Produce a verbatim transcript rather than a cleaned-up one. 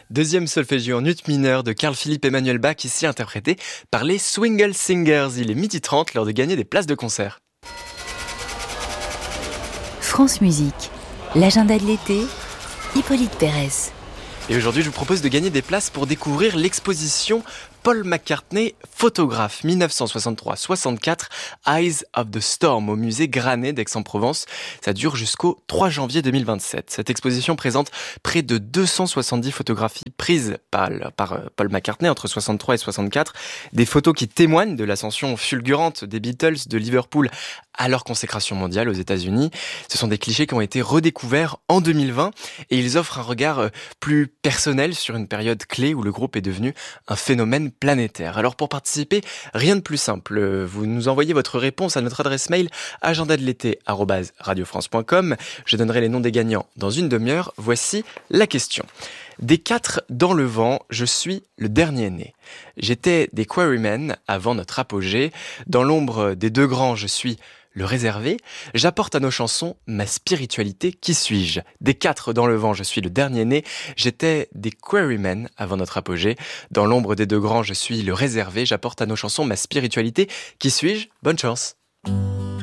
Deuxième solfégio en ut mineur de Carl Philipp Emanuel Bach, ici interprété par les Swingle Singers. Il est midi trente, l'heure de gagner des places de concert. France Musique, l'agenda de l'été, Hippolyte Pérez. Et aujourd'hui, je vous propose de gagner des places pour découvrir l'exposition Paul McCartney, photographe, dix-neuf cent soixante-trois soixante-quatre, Eyes of the Storm, au musée Granet d'Aix-en-Provence. Ça dure jusqu'au trois janvier deux mille vingt-sept. Cette exposition présente près de deux cent soixante-dix photographies prises par, par Paul McCartney entre soixante-trois et soixante-quatre. Des photos qui témoignent de l'ascension fulgurante des Beatles de Liverpool à leur consécration mondiale aux États-Unis. Ce sont des clichés qui ont été redécouverts en deux mille vingt et ils offrent un regard plus personnel sur une période clé où le groupe est devenu un phénomène planétaire. Alors pour participer, rien de plus simple. Vous nous envoyez votre réponse à notre adresse mail agenda de l'été arobase radio france point com. Je donnerai les noms des gagnants dans une demi-heure. Voici la question. Des quatre dans le vent, je suis le dernier né. J'étais des Quarrymen avant notre apogée. Dans l'ombre des deux grands, je suis le réservé. J'apporte à nos chansons ma spiritualité. Qui suis-je? Des quatre dans le vent, je suis le dernier né. J'étais des Quarrymen avant notre apogée. Dans l'ombre des deux grands, je suis le réservé. J'apporte à nos chansons ma spiritualité. Qui suis-je? Bonne chance.